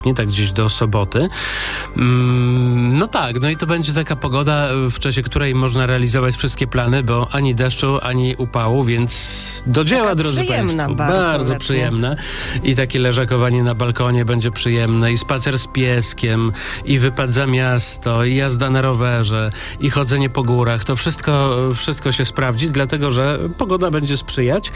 nie tak gdzieś do soboty. No tak, no i to będzie taka pogoda, w czasie której można realizować wszystkie plany, bo ani deszczu, ani upału, więc do dzieła, taka drodzy Państwo. Bardzo przyjemna. I takie leżakowanie na balkonie będzie przyjemne, i spacer z pieskiem, i wypad za miasto, i jazda na rowerze, i chodzenie po górach. To wszystko się sprawdzi, dlatego że pogoda będzie sprzyjać,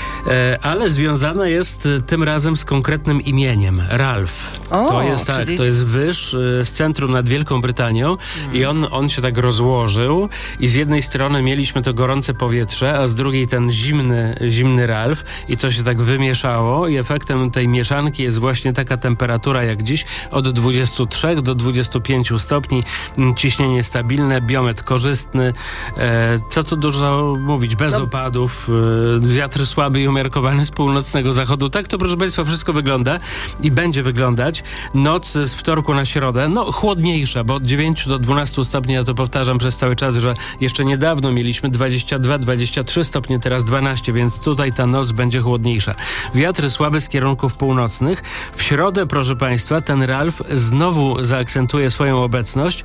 ale związana jest tym razem z konkretnym imieniem. Ralph. To jest wyż z centrum nad Wielką Brytanią i on się tak rozłożył i z jednej strony mieliśmy to gorące powietrze, a z drugiej ten zimny Ralph i to się tak wymieszało i efektem tej mieszanki jest właśnie taka temperatura jak dziś, od 23 do 25 stopni, ciśnienie stabilne, biometr korzystny, co tu dużo mówić, bez opadów, wiatr słaby i umiarkowany z północnego zachodu. Tak to, proszę Państwa, wszystko wygląda i będzie wyglądać. Noc z wtorku na środę, chłodniejsza, bo od 9 do 12 stopni, ja to powtarzam przez cały czas, że jeszcze niedawno mieliśmy 22-23 stopnie, teraz 12, więc tutaj ta noc będzie chłodniejsza. Wiatr słaby z kierunków północnych. W środę, proszę Państwa, ten Ralph znowu zaakcentuje swoją obecność.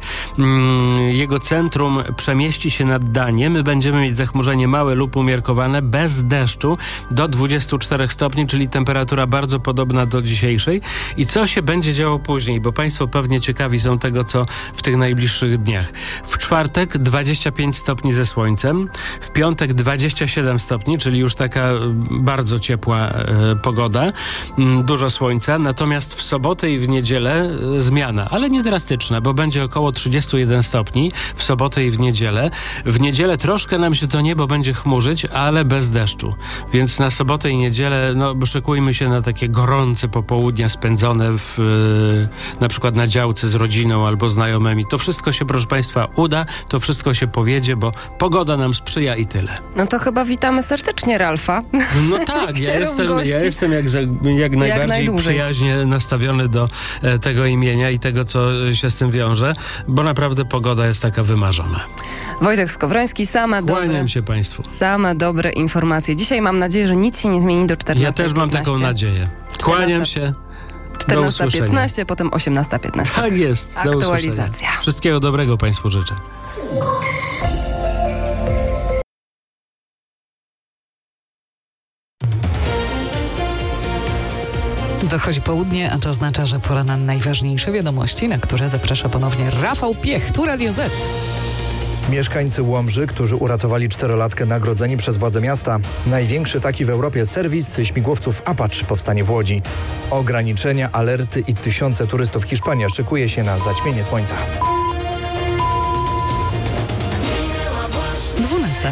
Jego centrum przemieści się nad Danię. My będziemy mieć zachmurzenie małe lub umiarkowane, bez deszczu, do 24 stopni, czyli temperatura bardzo podobna do dzisiejszej. I co się będzie działo później, bo Państwo pewnie ciekawi są tego, co w tych najbliższych dniach. W czwartek 25 stopni ze słońcem, w piątek 27 stopni, czyli już taka bardzo ciepła pogoda, dużo słońca, natomiast w sobotę i w niedzielę zmiana, ale nie drastyczna, bo będzie około 31 stopni w sobotę i w niedzielę. W niedzielę troszkę nam się to niebo będzie chmurzyć, ale bez deszczu, więc na sobotę i niedzielę szykujmy się na takie gorące popołudnia spędzone na przykład na działce z rodziną albo znajomymi. To wszystko się, proszę Państwa, uda, to wszystko się powiedzie, bo pogoda nam sprzyja i tyle. No to chyba witamy serdecznie Ralfa. No tak, ja jestem jak najbardziej przyjaźnie nastawiony do tego imienia i tego, co się z tym wiąże, bo naprawdę pogoda jest taka wymarzona. Wojtek Skowroński, Kłaniam się Państwu. Same dobre informacje. Dzisiaj mam nadzieję, że nic się nie zmieni do 14:15. Ja też mam taką nadzieję. Kłaniam się. 14:15, potem 18:15. Tak jest. Aktualizacja. Wszystkiego dobrego Państwu życzę. Dochodzi południe, a to oznacza, że pora na najważniejsze wiadomości, na które zaprasza ponownie Rafał Piech, tu Radio Z. Mieszkańcy Łomży, którzy uratowali 4-latkę, nagrodzeni przez władze miasta. Największy taki w Europie serwis śmigłowców Apache powstanie w Łodzi. Ograniczenia, alerty i tysiące turystów. Hiszpania szykuje się na zaćmienie słońca. 12.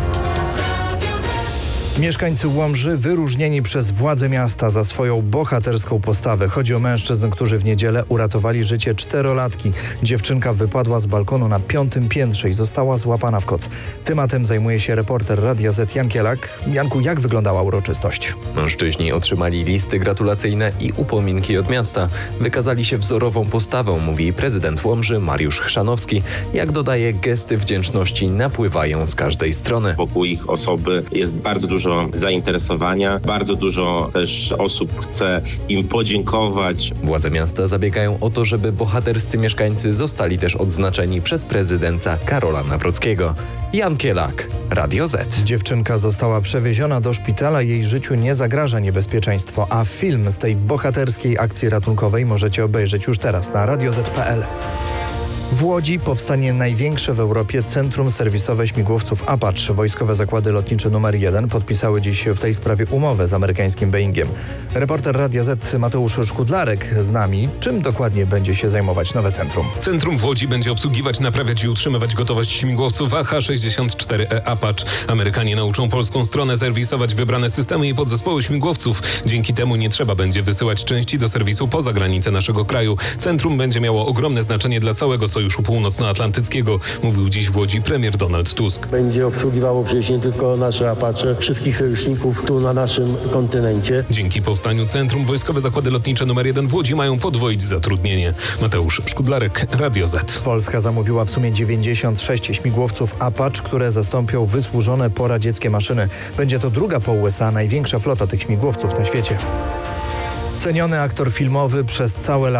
Mieszkańcy Łomży wyróżnieni przez władze miasta za swoją bohaterską postawę. Chodzi o mężczyzn, którzy w niedzielę uratowali życie 4-latki. Dziewczynka wypadła z balkonu na 5. piętrze i została złapana w koc. Tematem zajmuje się reporter Radia Z Jan Kielak. Janku, jak wyglądała uroczystość? Mężczyźni otrzymali listy gratulacyjne i upominki od miasta. Wykazali się wzorową postawą, mówi prezydent Łomży Mariusz Chrzanowski. Jak dodaje, gesty wdzięczności napływają z każdej strony. Wokół ich osoby jest bardzo dużo zainteresowania. Bardzo dużo też osób chce im podziękować. Władze miasta zabiegają o to, żeby bohaterscy mieszkańcy zostali też odznaczeni przez prezydenta Karola Nawrockiego. Jan Kielak, Radio Z. Dziewczynka została przewieziona do szpitala. Jej życiu nie zagraża niebezpieczeństwo, a film z tej bohaterskiej akcji ratunkowej możecie obejrzeć już teraz na radioz.pl. W Łodzi powstanie największe w Europie centrum serwisowe śmigłowców Apache. Wojskowe Zakłady Lotnicze nr 1 podpisały dziś w tej sprawie umowę z amerykańskim Boeingiem. Reporter Radia Z Mateusz Szkudlarek z nami. Czym dokładnie będzie się zajmować nowe centrum? Centrum w Łodzi będzie obsługiwać, naprawiać i utrzymywać gotowość śmigłowców AH-64E Apache. Amerykanie nauczą polską stronę serwisować wybrane systemy i podzespoły śmigłowców. Dzięki temu nie trzeba będzie wysyłać części do serwisu poza granice naszego kraju. Centrum będzie miało ogromne znaczenie dla całego Sojuszu Północnoatlantyckiego, mówił dziś w Łodzi premier Donald Tusk. Będzie obsługiwało przecież nie tylko nasze Apache, wszystkich sojuszników tu na naszym kontynencie. Dzięki powstaniu centrum Wojskowe Zakłady Lotnicze nr 1 w Łodzi mają podwoić zatrudnienie. Mateusz Szkudlarek, Radio Z. Polska zamówiła w sumie 96 śmigłowców Apache, które zastąpią wysłużone poradzieckie maszyny. Będzie to druga po USA największa flota tych śmigłowców na świecie. Ceniony aktor filmowy przez całe lata.